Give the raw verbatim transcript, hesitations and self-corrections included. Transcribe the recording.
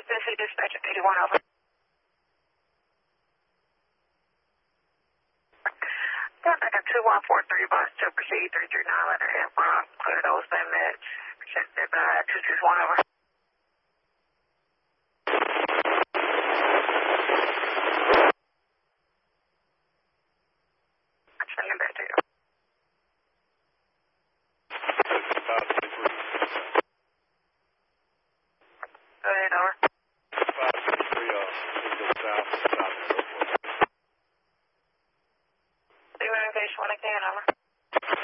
Tennessee Dispatch at eighty-one, over. Yeah, I got two one four three bus to proceed three three nine letter and from clear those same match. Check that by two six one, over.